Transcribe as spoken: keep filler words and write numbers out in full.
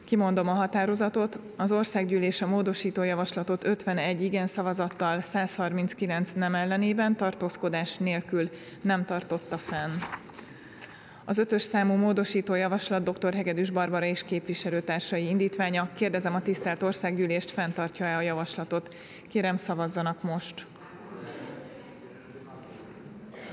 Kimondom a határozatot. Az országgyűlés a módosító javaslatot ötvenegy igen szavazattal, száz harminckilenc nem ellenében, tartózkodás nélkül nem tartotta fenn. Az ötös számú módosító javaslat dr. Hegedűs Barbara és képviselőtársai indítványa. Kérdezem a tisztelt országgyűlést, fenntartja-e a javaslatot. Kérem, szavazzanak most.